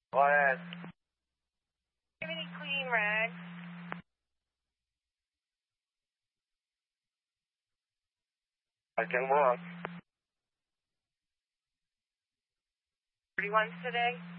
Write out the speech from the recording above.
Go ahead. Do you have any clean rags? I can walk. 31 today?